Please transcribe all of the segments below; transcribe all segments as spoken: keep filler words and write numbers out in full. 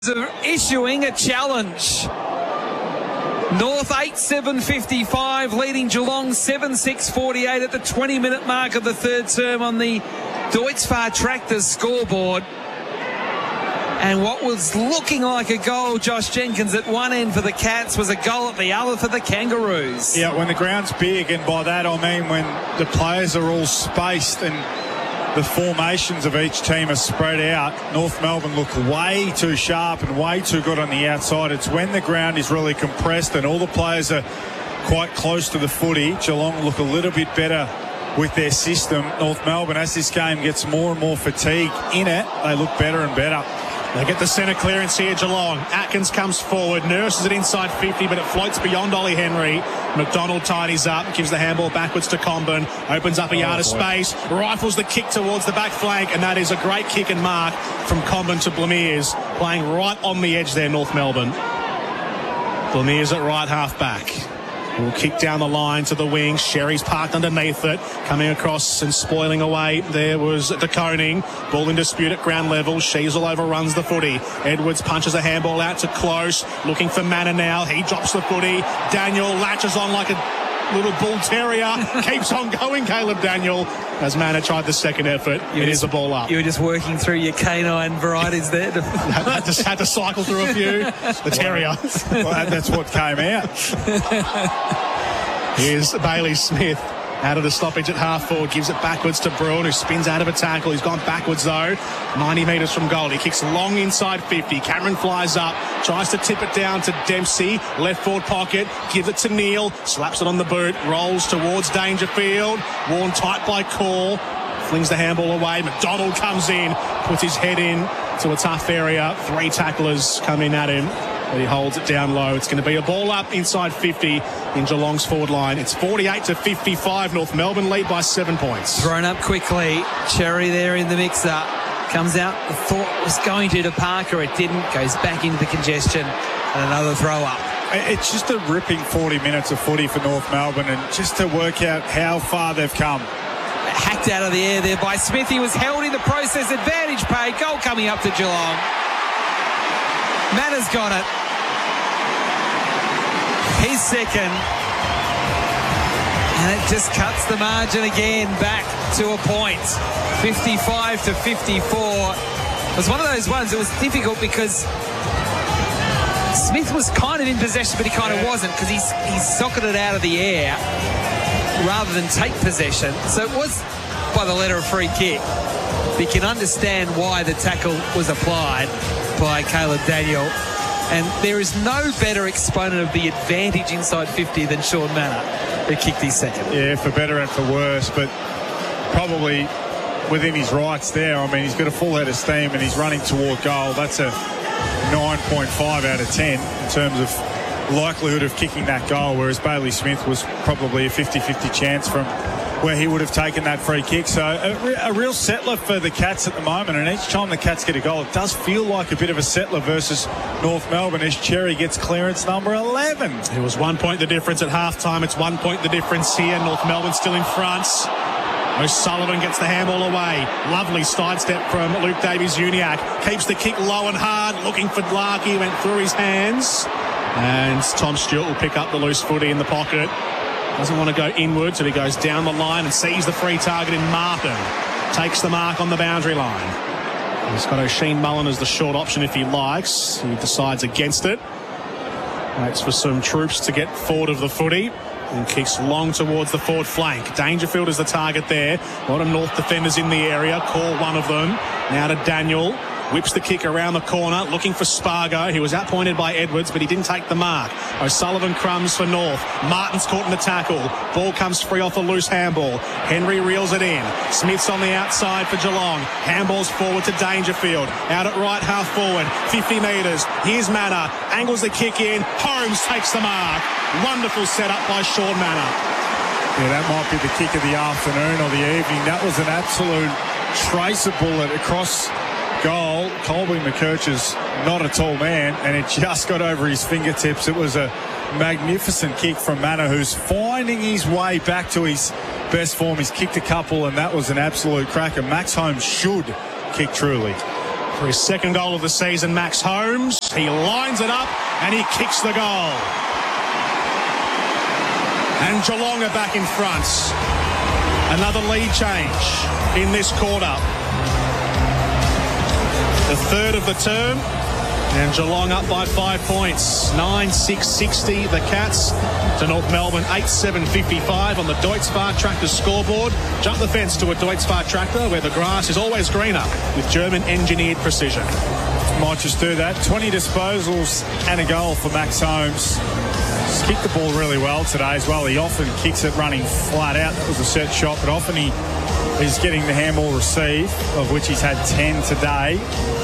Are issuing a challenge. North eight seven fifty-five leading Geelong seven six forty-eight at the twenty minute mark of the third term on the Deutz-Fahr Tractors scoreboard. And what was looking like a goal, Josh Jenkins, at one end for the Cats was a goal at the other for the Kangaroos. Yeah, when the ground's big, and by that I mean when the players are all spaced and the formations of each team are spread out, North Melbourne look way too sharp and way too good on the outside. It's when the ground is really compressed and all the players are quite close to the footy, Geelong look a little bit better with their system. North Melbourne, as this game gets more and more fatigue in it, they look better and better. They get the centre clearance here, Geelong. Atkins comes forward, nurses it inside fifty, but it floats beyond Ollie Henry. McDonald tidies up, gives the handball backwards to Comben, opens up a yard oh, of space, rifles the kick towards the back flank, and that is a great kick and mark from Comben to Blamiers, playing right on the edge there, North Melbourne. Blamiers at right half back. Will kick down the line to the wing. Sherry's parked underneath it. Coming across and spoiling away. There was De Koning. Ball in dispute at ground level. Sheasel overruns the footy. Edwards punches a handball out to Close. Looking for Manor now. He drops the footy. Daniel latches on like a little bull terrier. Keeps on going, Caleb Daniel. As Manor tried the second effort. You it just, is a ball up. You were just working through your canine varieties there. To I just had to cycle through a few. The terrier. Well, that's what came out. Here's Bailey Smith out of the stoppage at half forward, gives it backwards to Bruin, who spins out of a tackle. He's gone backwards though, ninety metres from goal. He kicks long inside fifty. Cameron flies up, tries to tip it down to Dempsey, left forward pocket, gives it to Neal, slaps it on the boot, rolls towards Dangerfield, worn tight by Call, flings the handball away. McDonald comes in, puts his head in to a tough area. Three tacklers come in at him. But he holds it down low. It's going to be a ball up inside fifty in Geelong's forward line. It's forty-eight to fifty-five. North Melbourne lead by seven points. Thrown up quickly. Cherry there in the mix-up. Comes out. The thought was going to to Parker. It didn't. Goes back into the congestion. And another throw up. It's just a ripping forty minutes of footy for North Melbourne, and just to work out how far they've come. Hacked out of the air there by Smith. He was held in the process. Advantage paid. Goal coming up to Geelong. Manor's got it. He's second. And it just cuts the margin again back to a point. fifty-five to fifty-four. It was one of those ones. It was difficult because Smith was kind of in possession, but he kind of wasn't, because he's, he socketed out of the air rather than take possession. So it was by the letter of free kick. You can understand why the tackle was applied by Caleb Daniel. And there is no better exponent of the advantage inside fifty than Sean Manor, who kicked his second. Yeah, for better and for worse, but probably within his rights there. I mean, he's got a full head of steam and he's running toward goal. That's a nine point five out of ten in terms of likelihood of kicking that goal, whereas Bailey Smith was probably a fifty-fifty chance from where he would have taken that free kick. So a, re- a real settler for the Cats at the moment, and each time the Cats get a goal, it does feel like a bit of a settler versus North Melbourne as Cherry gets clearance number eleven. It was one point the difference at half-time. It's one point the difference here. North Melbourne still in front. O'Sullivan gets the handball away. Lovely sidestep from Luke Davies-Uniacke. Keeps the kick low and hard, looking for Larkey, went through his hands. And Tom Stewart will pick up the loose footy in the pocket. Doesn't want to go inward, so he goes down the line and sees the free target in Martin. Takes the mark on the boundary line. He's got O'Sheen Mullen as the short option if he likes. He decides against it. Waits for some troops to get forward of the footy and kicks long towards the forward flank. Dangerfield is the target there. A lot of North defenders in the area. Call one of them. Now to Daniel. Whips the kick around the corner, looking for Spargo. He was outpointed by Edwards, but he didn't take the mark. O'Sullivan crumbs for North. Martin's caught in the tackle. Ball comes free off a loose handball. Henry reels it in. Smith's on the outside for Geelong. Handballs forward to Dangerfield. Out at right half forward. fifty metres. Here's Manor. Angles the kick in. Holmes takes the mark. Wonderful setup by Sean Manor. Yeah, that might be the kick of the afternoon or the evening. That was an absolute tracer bullet across goal. Colby McKercher's not a tall man, and it just got over his fingertips. It was a magnificent kick from Manor, who's finding his way back to his best form. He's kicked a couple, and that was an absolute cracker. Max Holmes should kick truly. For his second goal of the season, Max Holmes. He lines it up and he kicks the goal. And Geelong are back in front. Another lead change in this quarter. The third of the term. And Geelong up by five points. nine six sixty the Cats to North Melbourne eight seven fifty-five on the Deutz Fahr Tractor scoreboard. Jump the fence to a Deutz Fahr Tractor where the grass is always greener with German engineered precision. Might just do that. twenty disposals and a goal for Max Holmes. He's kicked the ball really well today as well. He often kicks it running flat out. That was a set shot, but often he is getting the handball received, of which he's had ten today.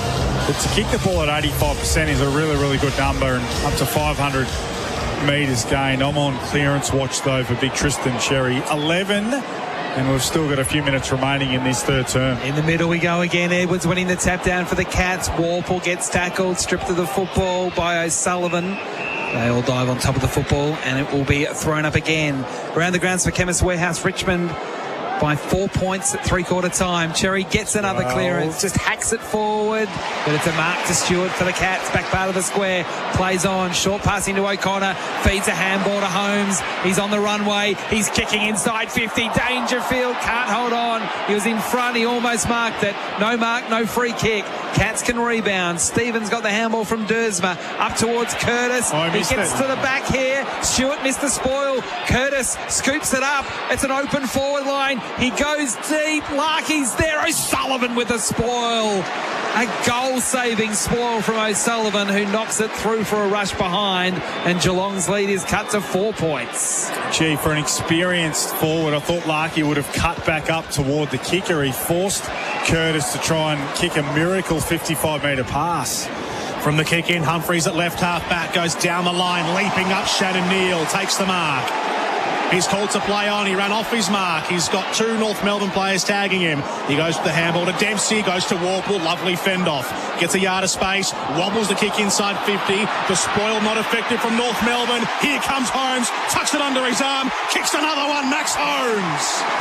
But to kick the ball at eighty-five percent is a really, really good number, and up to five hundred metres gained. I'm on clearance watch, though, for big Tristan Cherry. eleven, and we've still got a few minutes remaining in this third term. In the middle we go again. Edwards winning the tap down for the Cats. Warple gets tackled, stripped of the football by O'Sullivan. They all dive on top of the football, and it will be thrown up again. Around the grounds for Chemist Warehouse, Richmond by four points at three-quarter time. Cherry gets another wow. clearance, just hacks it forward, but it's a mark to Stewart for the Cats. Back part of the square, plays on, short passing to O'Connor, feeds a handball to Holmes. He's on the runway, he's kicking inside fifty. Dangerfield can't hold on. He was in front, he almost marked it. No mark, no free kick. Cats can rebound. Stevens got the handball from Dersma up towards Curtis. Oh, he gets it. to the back here. Stewart missed the spoil. Curtis scoops it up. It's an open forward line. He goes deep. Larkey's there. O'Sullivan with a spoil. A goal-saving spoil from O'Sullivan, who knocks it through for a rush behind, and Geelong's lead is cut to four points. Gee, for an experienced forward, I thought Larkey would have cut back up toward the kicker. He forced Curtis to try and kick a miracle fifty-five metre pass. From the kick in, Humphreys at left half back goes down the line, leaping up. Shannon Neal takes the mark. He's called to play on. He ran off his mark. He's got two North Melbourne players tagging him. He goes with the handball to Dempsey, goes to Warple. Lovely fend off. Gets a yard of space. Wobbles the kick inside fifty. The spoil not effective from North Melbourne. Here comes Holmes. Tucks it under his arm. Kicks another one. Max Holmes.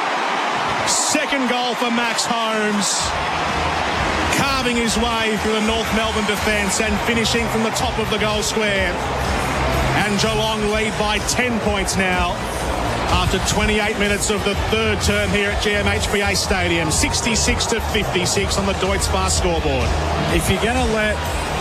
Second goal for Max Holmes. Carving his way through the North Melbourne defence and finishing from the top of the goal square. And Geelong lead by ten points now after twenty-eight minutes of the third term here at G M H B A Stadium. sixty-six to fifty-six on the Deutz Fahr scoreboard. If you're going to let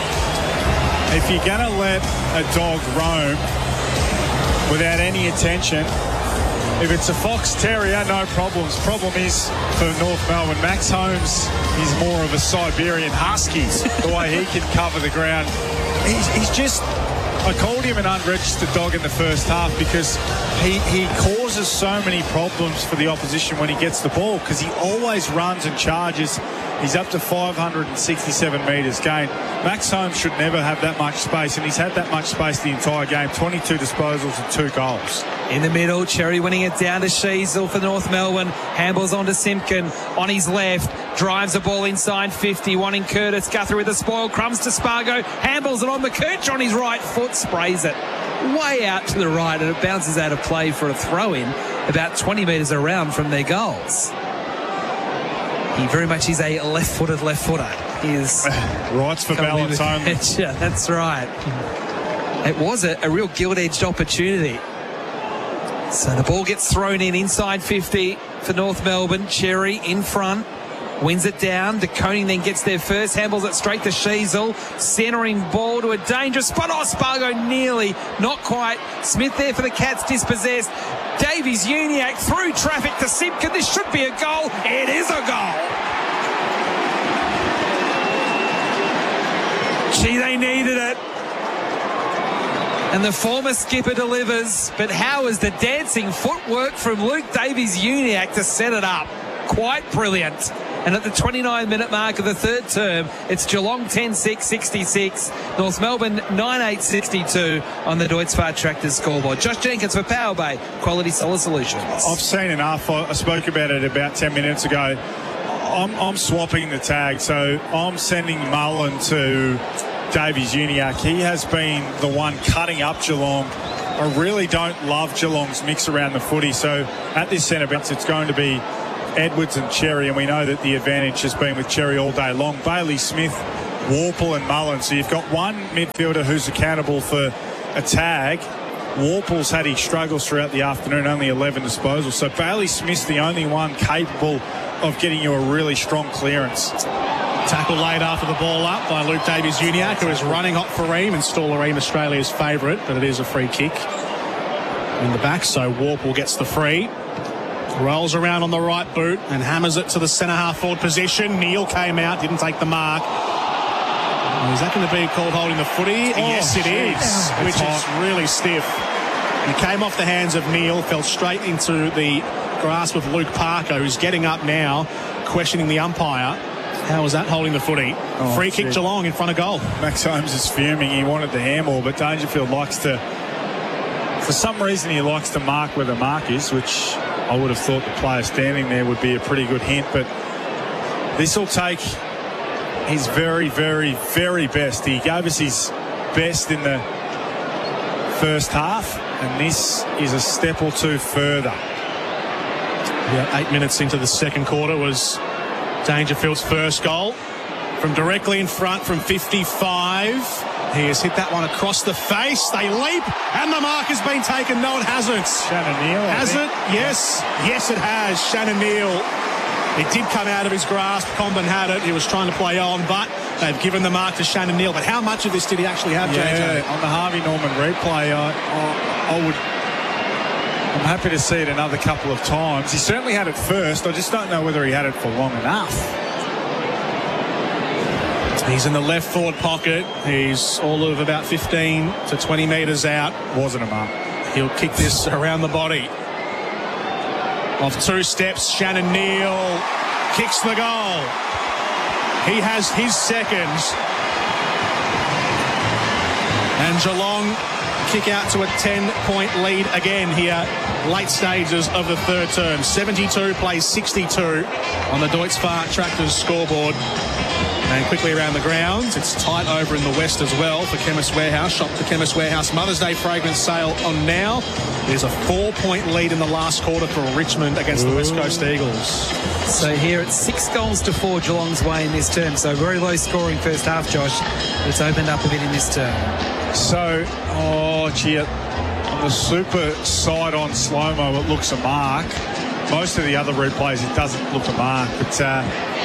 if you're going to let a dog roam without any attention, if it's a Fox Terrier, no problems. Problem is for North Melbourne, Max Holmes is more of a Siberian Husky, the way he can cover the ground. He's, he's just... I called him an unregistered dog in the first half because he, he causes so many problems for the opposition when he gets the ball, because he always runs and charges. He's up to five hundred sixty-seven metres gained. Max Holmes should never have that much space, and he's had that much space the entire game. twenty-two disposals and two goals. In the middle, Cherry winning it down to Sheasel for North Melbourne. Handballs on to Simpkin on his left. Drives the ball inside fifty, wanting Curtis. Guthrie with the spoil. Crumbs to Spargo. Handballs it on McKerch on his right foot. Sprays it way out to the right, and it bounces out of play for a throw-in about twenty metres around from their goals. He very much is a left-footed left-footer. He is rights for balance only. Yeah, that's right. It was a, a real gilt-edged opportunity. So the ball gets thrown in inside fifty for North Melbourne. Cherry in front. Wins it down. De Koning then gets there first. Handballs it straight to Sheasel. Centering ball to a dangerous spot. Oh, Spargo nearly. Not quite. Smith there for the Cats, dispossessed. Davies Uniacke through traffic to Simpkin. This should be a goal. It is a goal. Gee, they needed it. And the former skipper delivers. But how is the dancing footwork from Luke Davies Uniacke to set it up? Quite brilliant. And at the twenty-nine minute mark of the third term, it's Geelong ten six sixty-six, North Melbourne nine eight sixty-two on the Deutz Fahr Tractors scoreboard. Josh Jenkins for Power Bay Quality Solar Solutions. I've seen enough. I spoke about it about ten minutes ago. I'm, I'm swapping the tag, so I'm sending Mullen to Davies Uniacke. He has been the one cutting up Geelong. I really don't love Geelong's mix around the footy, so at this centre bench it's going to be Edwards and Cherry, and we know that the advantage has been with Cherry all day long. Bailey Smith Warple and Mullen. So you've got one midfielder who's accountable for a tag. Warple's had his struggles throughout the afternoon, only eleven disposals. So Bailey Smith's the only one capable of getting you a really strong clearance. Tackle laid after the ball up by Luke Davies-Uniacke, who is running hot for Ream, and still Ream Australia's favourite, but it is a free kick in the back. So Warple gets the free. Rolls around on the right boot and hammers it to the centre half forward position. Neil came out, didn't take the mark. Is that going to be called holding the footy? Oh, yes, it geez. is, It's which hot. is really stiff. He came off the hands of Neil, fell straight into the grasp of Luke Parker, who's getting up now, questioning the umpire. How was that holding the footy? Oh, Free kick shit. Geelong in front of goal. Max Holmes is fuming. He wanted the handball, but Dangerfield likes to, for some reason, he likes to mark where the mark is, which I would have thought the player standing there would be a pretty good hint. But this will take his very, very, very best. He gave us his best in the first half, and this is a step or two further. Yeah, eight minutes into the second quarter was Dangerfield's first goal from directly in front from fifty-five. He has hit that one across the face. They leap, and the mark has been taken. No, it hasn't. Shannon Neal. I Has think. it? Yes. Yes, it has. Shannon Neal. It did come out of his grasp. Comben had it. He was trying to play on, but they've given the mark to Shannon Neal. But how much of this did he actually have, J J? Yeah, on the Harvey Norman replay, I, I, I would. I'm happy to see it another couple of times. He certainly had it first. I just don't know whether he had it for long enough. He's in the left forward pocket. He's all of about fifteen to twenty metres out. Wasn't a mark. He'll kick this around the body. Off two steps, Shannon Neal kicks the goal. He has his second. And Geelong kick out to a ten-point lead again here, late stages of the third term. seventy-two plays sixty-two on the Deutz Fahr Tractors scoreboard. And quickly around the grounds, it's tight over in the west as well for Chemist Warehouse. Shop for Chemist Warehouse Mother's Day fragrance sale on now. There's a four-point lead in the last quarter for Richmond against Ooh. the West Coast Eagles. So here it's six goals to four Geelong's way in this term. So very low scoring first half, Josh. But it's opened up a bit in this term. So, oh, gee, on the super side-on slow-mo, it looks a mark. Most of the other replays, it doesn't look a mark. But uh,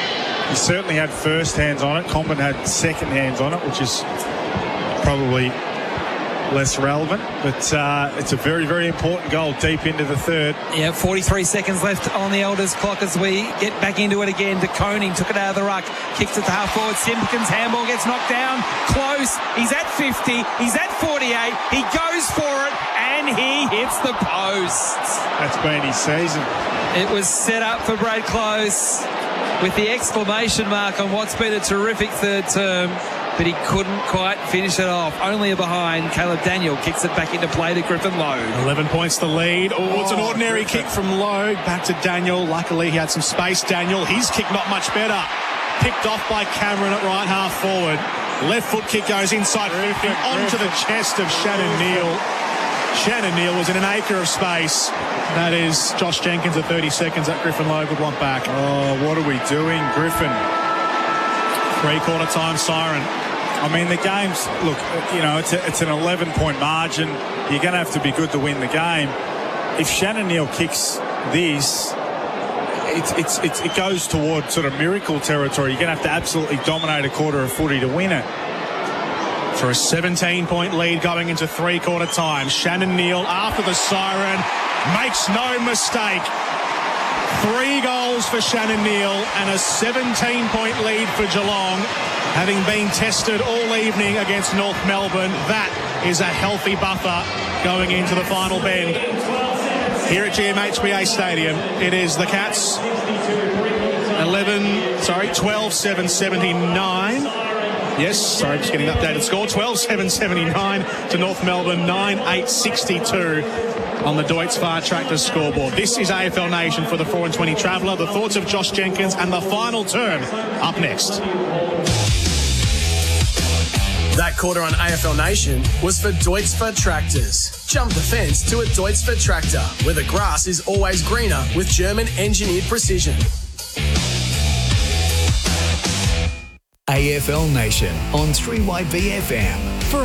he certainly had first hands on it. Comben had second hands on it, which is probably less relevant. But uh, it's a very, very important goal deep into the third. Yeah, forty-three seconds left on the Elders clock as we get back into it again. De Koning took it out of the ruck, kicks it to half forward. Simpkins' handball gets knocked down. Close. He's at fifty. He's at forty-eight. He goes for it, and he hits the post. That's been his season. It was set up for Brad Close with the exclamation mark on what's been a terrific third term, but he couldn't quite finish it off. Only a behind. Caleb Daniel kicks it back into play to Griffin Logue. eleven points the lead. Oh, it's an ordinary kick from Logue. Back to Daniel. Luckily, he had some space. Daniel, his kick not much better. Picked off by Cameron at right half forward. Left foot kick goes inside fifty onto the chest of Shannon Neal. Shannon Neal was in an acre of space. That is Josh Jenkins at thirty seconds that Griffin Logue would want back. Oh, what are we doing, Griffin? Three-quarter time siren. I mean, the game's, look, you know, it's, a, it's an eleven-point margin. You're going to have to be good to win the game. If Shannon Neal kicks this, it's, it's, it's, it goes toward sort of miracle territory. You're going to have to absolutely dominate a quarter of footy to win it. For a seventeen-point lead going into three-quarter time. Shannon Neal, after the siren, makes no mistake. Three goals for Shannon Neal and a seventeen-point lead for Geelong. Having been tested all evening against North Melbourne, that is a healthy buffer going into the final bend. Here at G M H B A Stadium, it is the Cats eleven, sorry, twelve seven seventy-nine. Yes, sorry, just getting an updated score. twelve seven seventy-nine to North Melbourne, nine eight sixty-two on the Deutz Fahr Tractors scoreboard. This is A F L Nation for the four and twenty Traveller. The thoughts of Josh Jenkins and the final term up next. That quarter on A F L Nation was for Deutz Fahr Tractors. Jump the fence to a Deutz Fahr tractor, where the grass is always greener with German engineered precision. A F L Nation on three Y B F M. For